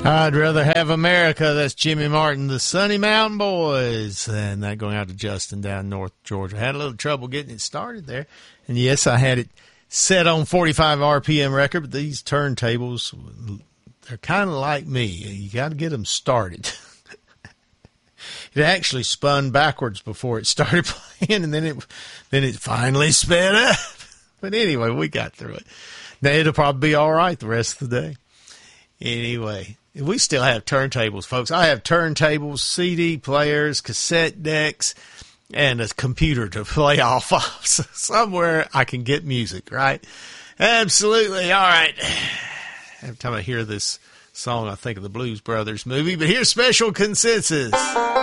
I'd rather have America. That's Jimmy Martin, the Sunny Mountain Boys. And that going out to Justin down North Georgia. Had a little trouble getting it started there. And yes, I had it set on 45 RPM record, but these turntables, they're kind of like me. You got to get them started. It actually spun backwards before it started playing, and then it finally sped up. But anyway, we got through it. Now, it'll probably be all right the rest of the day. Anyway, we still have turntables, folks. I have turntables, CD players, cassette decks, and a computer to play off of. So somewhere I can get music, right? Absolutely. All right. Every time I hear this song, I think of the Blues Brothers movie, but here's Special Consensus.